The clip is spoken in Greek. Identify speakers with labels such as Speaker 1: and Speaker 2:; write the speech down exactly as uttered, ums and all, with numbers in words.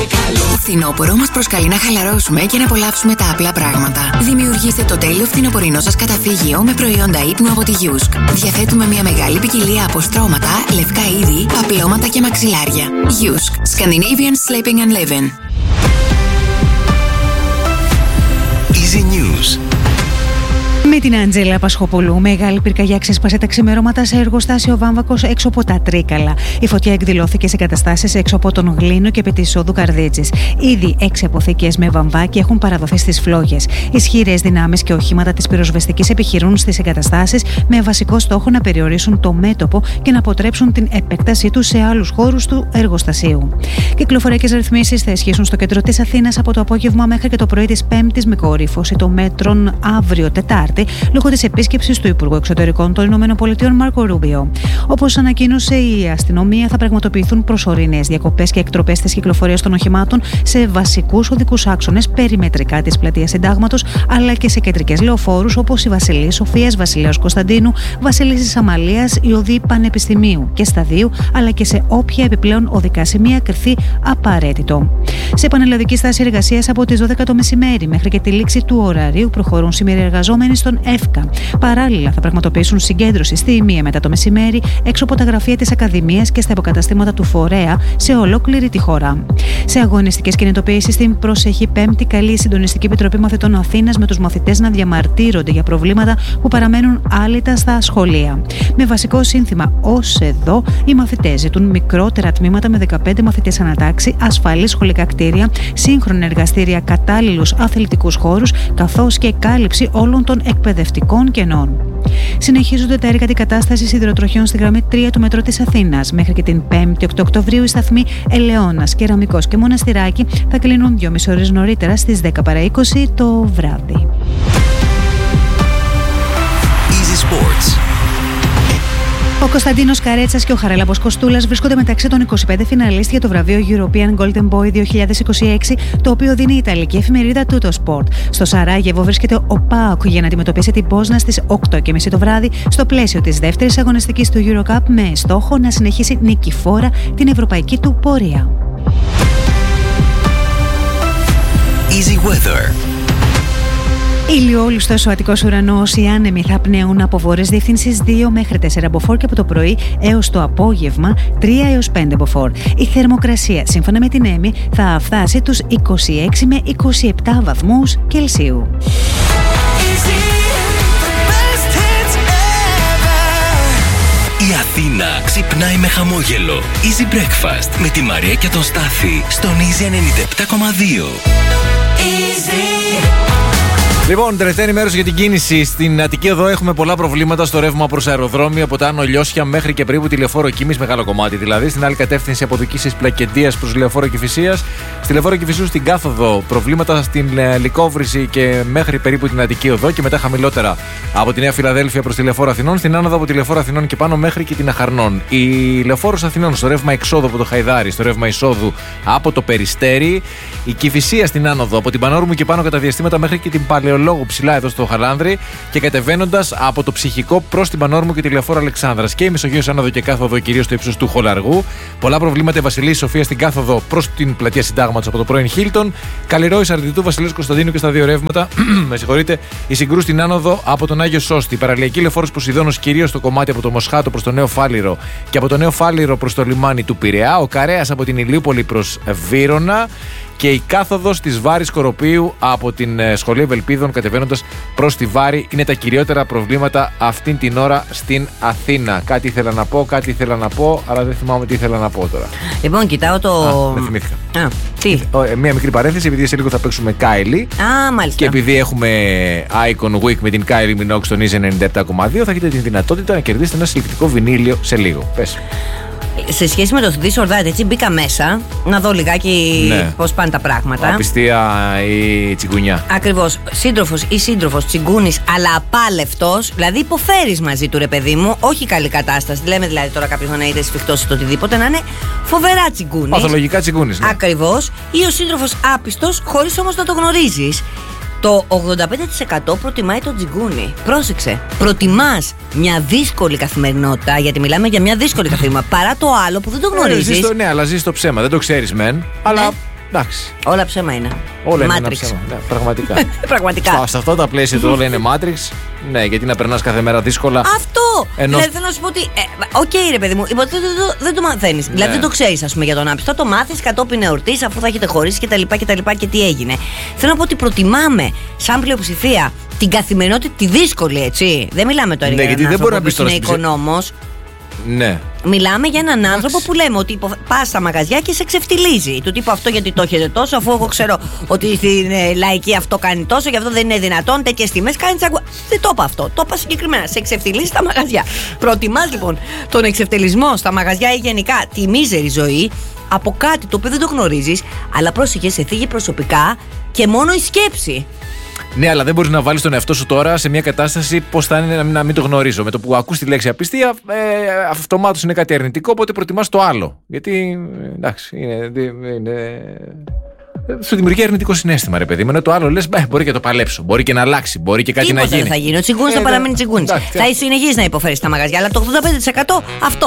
Speaker 1: Φθινόπωρο μας προσκαλεί να χαλαρώσουμε και να απολαύσουμε τα απλά πράγματα. Δημιουργήστε το τέλειο φθινοπορεινό σας καταφύγιο με προϊόντα ύπνου από τη Yusk. Διαθέτουμε μια μεγάλη ποικιλία από στρώματα, λευκά είδη, παπλώματα και μαξιλάρια. Yusk. Scandinavian Sleeping and Living.
Speaker 2: Easy News.
Speaker 3: Με την Άντζελα Πασχοπολού, μεγάλη πυρκαγιά ξέσπασε τα ξημερώματα σε εργοστάσιο Βάμβακος έξω από τα Τρίκαλα. Η φωτιά εκδηλώθηκε σε εγκαταστάσεις έξω από τον Γλίνο και επί της οδού Καρδίτσης. Ήδη έξι αποθήκες με βαμβάκι έχουν παραδοθεί στις φλόγες. Ισχυρές δυνάμεις και οχήματα της πυροσβεστικής επιχειρούν στις εγκαταστάσεις με βασικό στόχο να περιορίσουν το μέτωπο και να αποτρέψουν την επέκτασή του σε άλλους χώρους του εργοστασίου. Κυκλοφοριακές ρυθμίσεις θα ισχύσουν στο κέντρο της Αθήνας από το απόγευμα μέχρι και το πρωί της Πέμπτης, με κορύφωση των μέτρων αύριο Τετάρτη, λόγω της επίσκεψης του Υπουργού Εξωτερικών των ΗΠΑ Μάρκο Ρούμπιο. Όπως ανακοίνωσε η αστυνομία, θα πραγματοποιηθούν προσωρινές διακοπές και εκτροπές της κυκλοφορίας των οχημάτων σε βασικούς οδικούς άξονες περιμετρικά της πλατείας Συντάγματος, αλλά και σε κεντρικές λεωφόρους όπως η Βασιλείας Σοφίας, Βασιλέως Κωνσταντίνου, Βασιλίσσης Αμαλίας, η οδή Πανεπιστημίου και Σταδίου, αλλά και σε όποια επιπλέον οδικά σημεία κριθεί απαραίτητο. Σε πανελλαδική στάση εργασίας από τις δώδεκα το μεσημέρι μέχρι και τη λήξη του ωραρίου προχωρούν σήμερα οι εργαζόμενοι στον ΕΦΚΑ. Παράλληλα, θα πραγματοποιήσουν συγκέντρωση στη μία μετά το μεσημέρι έξω από τα γραφεία της Ακαδημίας και στα υποκαταστήματα του φορέα σε ολόκληρη τη χώρα. Σε αγωνιστικές κινητοποιήσεις την προσεχή Πέμπτη, καλεί η Συντονιστική Επιτροπή Μαθητών Αθήνας με τους μαθητές να διαμαρτύρονται για προβλήματα που παραμένουν άλυτα στα σχολεία. Με βασικό σύνθημα ως εδώ, οι μαθητές ζητούν μικρότερα τμήματα με δεκαπέντε μαθητές ανατάξει, ασφαλή σχολικά κτίρια, σύγχρονα εργαστήρια, κατάλληλους αθλητικούς χώρους, καθώς και κάλυψη όλων των εκπαιδευτικών κενών. Συνεχίζονται τα έργα αντικατάστασης υδροτροχιών στη γραμμή τρία του μετρό της Αθήνας. Μέχρι και την Πέμπτη, οκτώ Οκτωβρίου, οι σταθμοί Ελαιώνας, Κεραμικός και Μοναστηράκι θα κλείνουν δυόμιση ώρες νωρίτερα στις δέκα παρά είκοσι το βράδυ.
Speaker 2: Easy Sports.
Speaker 3: Ο Κωνσταντίνος Καρέτσας και ο Χαράλαμπος Κοστούλας βρίσκονται μεταξύ των είκοσι πέντε φιναλίστ για το βραβείο European Golden Boy δύο χιλιάδες είκοσι έξι, το οποίο δίνει η Ιταλική εφημερίδα Tutto Sport. Στο Σαράγεβο βρίσκεται ο ΠΑΟΚ για να αντιμετωπίσει την Πόσνα στις οκτώ και μισή το βράδυ, στο πλαίσιο της δεύτερης αγωνιστικής του Eurocup, με στόχο να συνεχίσει νικηφόρα την ευρωπαϊκή του πορεία.
Speaker 2: Easy Weather.
Speaker 3: Ηλιόλουστος ο Αττικός ουρανός, οι άνεμοι θα πνέουν από βόρειες διευθύνσεις δύο μέχρι τέσσερα μποφόρ και από το πρωί έως το απόγευμα τρία έως πέντε μποφόρ. Η θερμοκρασία, σύμφωνα με την ΕΜΗ, θα φτάσει τους είκοσι έξι με είκοσι επτά βαθμούς Κελσίου.
Speaker 2: Η Αθήνα ξυπνάει με χαμόγελο. Easy Breakfast με τη Μαρία και τον Στάθη στον Easy ενενήντα επτά κόμμα δύο.
Speaker 4: Λοιπόν, τελευταία ενημέρωση για την κίνηση. Στην Αττική Οδό έχουμε πολλά προβλήματα στο ρεύμα προς αεροδρόμιο από τα Άνω Λιώσια μέχρι και περίπου τη Λεωφόρο Κίμης, μεγάλο κομμάτι δηλαδή. Στην άλλη κατεύθυνση από Δικήσης Πλακεντίας προς Λεωφόρο Κηφισίας. Στη Λεωφόρο Κηφισού στην κάθοδο προβλήματα στην ε, Λυκόβρηση και μέχρι περίπου την Αττική Οδό και μετά χαμηλότερα από τη Νέα Φιλαδέλφια προς τη Λεωφόρο Αθηνών. Στην άνοδο από τη Λεωφόρο Αθηνών και πάνω μέχρι και την Αχαρνών. Η Λεωφόρος Αθηνών στο ρεύμα εξόδου από το Χαϊδάρι, στο ρεύμα εισόδου από το Περιστέρι. Η Κηφισία στην άνοδο από την Πανόρμου και πάνω κατά διαστήματα μέχρι και την Παλαιολόγου ψηλά εδώ στο Χαλάνδρη και κατεβαίνοντας από το Ψυχικό προς την Πανόρμου και τη Λεωφόρο Αλεξάνδρας. Και η Μεσογείος άνοδο και κάθοδο κυρίως στο ύψος του Χολαργού. Πολλά προβλήματα η Βασιλής Σοφία στην κάθοδο προς την πλατεία Συντάγματος από το πρώην Χίλτον. Καλλιρόης Αρτιτού Βασιλέως Κωνσταντίνου και στα δύο ρεύματα. Με συγχωρείτε. Η Συγκρού στην άνοδο από τον Άγιο Σώστη. Η παραλιακή Λεωφόρος Ποσειδώνος κυρίως στο κομμάτι από το Μοσχάτο προς το Νέο Φάληρο και από το Νέο Φάληρο προς το λιμάνι του Πειραιά. Ο Καρέας από την Ηλιούπολη προς Βύρωνα. Και η κάθοδος της Βάρης Κοροπίου από την Σχολή Ευελπίδων κατεβαίνοντας προς τη Βάρη είναι τα κυριότερα προβλήματα αυτήν την ώρα στην Αθήνα. Κάτι ήθελα να πω, κάτι ήθελα να πω, αλλά δεν θυμάμαι τι ήθελα να πω τώρα.
Speaker 5: Λοιπόν, κοιτάω το.
Speaker 4: Α, δεν θυμήθηκα.
Speaker 5: Α, τι.
Speaker 4: Μία μικρή παρένθεση, επειδή σε λίγο θα παίξουμε Κάιλι.
Speaker 5: Α, μάλιστα.
Speaker 4: Και επειδή έχουμε Icon Week με την Κάιλι Μινόξ στον Easy ενενήντα επτά κόμμα δύο, θα έχετε τη δυνατότητα να κερδίσετε ένα συλλεκτικό βινίλιο σε λίγο. Πες.
Speaker 5: Σε σχέση με το This or That, έτσι μπήκα μέσα να δω λιγάκι ναι. πώς πάνε τα πράγματα.
Speaker 4: Απιστία ή τσιγκουνιά.
Speaker 5: Ακριβώς. Σύντροφος ή σύντροφος τσιγκούνης, αλλά απάλευτος. Δηλαδή υποφέρεις μαζί του, ρε παιδί μου. Όχι καλή κατάσταση. Λέμε δηλαδή τώρα κάποιος να είτε σφιχτός ή το οτιδήποτε, να είναι φοβερά τσιγκούνης.
Speaker 4: Παθολογικά τσιγκούνης. Ναι.
Speaker 5: Ακριβώς. Ή ο σύντροφος άπιστος, χωρίς όμως να το γνωρίζεις. Το ογδόντα πέντε τοις εκατό προτιμάει τον τσιγκούνι. Πρόσεξε. Προτιμάς μια δύσκολη καθημερινότητα, γιατί μιλάμε για μια δύσκολη καθημερινότητα, παρά το άλλο που δεν το γνωρίζεις.
Speaker 4: Ε, ζεις το, ναι, αλλά ζεις το ψέμα. Δεν το ξέρεις μεν, αλλά. Ναι. Εντάξει.
Speaker 5: Όλα ψέμα είναι.
Speaker 4: Όλα είναι ένα
Speaker 5: Matrix.
Speaker 4: ψέμα. Ναι, πραγματικά.
Speaker 5: Πραγματικά.
Speaker 4: Στα- Σε αυτά τα πλαίσια του όλα είναι Matrix. Ναι, γιατί να περνάς κάθε μέρα δύσκολα.
Speaker 5: Αυτό!
Speaker 4: Ενώ-
Speaker 5: Δηλαδή θέλω να σου πω ότι. ε, Οκ, ρε παιδί μου, υποτίθεται δεν το, δεν το μαθαίνει. Δηλαδή δεν το ξέρει, α πούμε, για τον άπιστο. Το μάθει κατόπιν εορτή, αφού θα έχετε χωρίσει κτλ. Και, και, και τι έγινε. Θέλω να πω ότι προτιμάμε σαν πλειοψηφία την καθημερινότητα, τη δύσκολη, έτσι. Δεν μιλάμε τώρα
Speaker 4: Ναι,
Speaker 5: για
Speaker 4: γιατί
Speaker 5: έναν
Speaker 4: δεν μπορεί
Speaker 5: άνθρωπο
Speaker 4: να
Speaker 5: που
Speaker 4: μπεις
Speaker 5: είναι
Speaker 4: τώρα στην
Speaker 5: οικονόμος.
Speaker 4: Ναι.
Speaker 5: Μιλάμε για έναν άνθρωπο που λέμε ότι πα στα μαγαζιά και σε ξεφτιλίζει. Του τύπου αυτό γιατί το έχετε τόσο, αφού εγώ ξέρω ότι στην ε, λαϊκή αυτό κάνει τόσο, γι' αυτό δεν είναι δυνατόν. Τέτοιες τιμές κάνει τσαγκουά. Δεν το είπα αυτό. Το είπα συγκεκριμένα. Σε εξευτιλίζει στα μαγαζιά. Προτιμά λοιπόν τον εξευτελισμό στα μαγαζιά ή γενικά τη μίζερη ζωή από κάτι το οποίο δεν το γνωρίζει, αλλά πρόσεχε, σε θίγει προσωπικά και μόνο η σκέψη.
Speaker 4: Ναι, αλλά δεν μπορεί να βάλει τον εαυτό σου τώρα σε μια κατάσταση πώ θα είναι να μην, να μην το γνωρίζω. Με το που ακούς τη λέξη απιστία, ε, αυτομάτως είναι κάτι αρνητικό, οπότε προτιμάς το άλλο. Γιατί, ε, εντάξει, είναι, είναι, ε, σου δημιουργεί αρνητικό συναίσθημα, ρε παιδί μου. Ενώ το άλλο λες, ε, μπορεί και να το παλέψω, μπορεί και να αλλάξει, μπορεί και κάτι
Speaker 5: Τίποτα
Speaker 4: να γίνει.
Speaker 5: δεν θα γίνει. Ο τσιγκούνης
Speaker 4: Ε,
Speaker 5: θα
Speaker 4: ναι.
Speaker 5: παραμείνει τσιγκούνης.
Speaker 4: Εντάξει,
Speaker 5: Θα συνεχίσει να υποφέρει στα μαγαζιά, αλλά το ογδόντα πέντε τοις εκατό αυτό